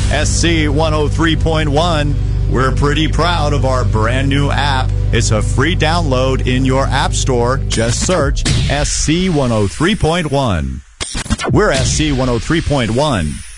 SC 103.1. We're pretty proud of our brand new app. It's a free download in your app store. Just search SC 103.1. We're SC 103.1.